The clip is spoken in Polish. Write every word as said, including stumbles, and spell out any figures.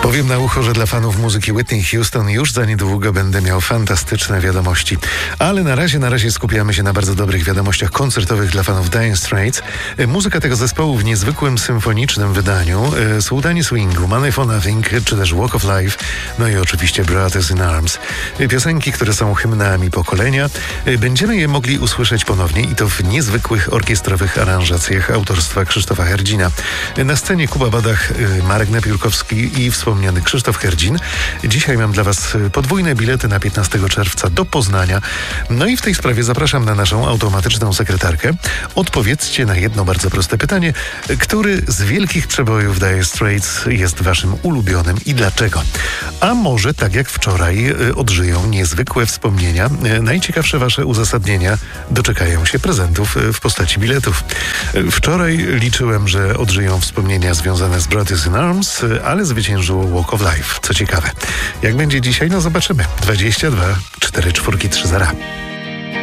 Powiem na ucho, że dla fanów muzyki Whitney Houston już za niedługo będę miał fantastyczne wiadomości. Ale na razie, na razie skupiamy się na bardzo dobrych wiadomościach koncertowych dla fanów Dire Straits. Muzyka tego zespołu w niezwykłym symfonicznym wydaniu. Sultani Swingu, Money for Nothing, czy też Walk of Life, no i oczywiście Brothers in Arms. Piosenki, które są hymnami pokolenia. Będziemy je mogli usłyszeć ponownie i to w niezwykłych orkiestrowych aranżacjach autorstwa Krzysztofa Herdzina. Na scenie Kuba Badach, Marek Napiórkowski i wspomniany Krzysztof Herdzin. Dzisiaj mam dla Was podwójne bilety na piętnastego czerwca do Poznania. No i w tej sprawie zapraszam na naszą automatyczną sekretarkę. Odpowiedzcie na jedno bardzo proste pytanie. Który z wielkich przebojów Dire Straits jest Waszym ulubionym i dlaczego? A może tak jak wczoraj odżyją niezwykłe wspomnienia, najciekawsze Wasze uzasadnienia doczekają się prezentów w postaci biletów. Wczoraj liczyłem, że odżyją wspomnienia związane z Brothers in Arms, ale zwyciężyło Walk of Life. Co ciekawe. Jak będzie dzisiaj? No zobaczymy. dwadzieścia dwa cztery cztery trzy zero.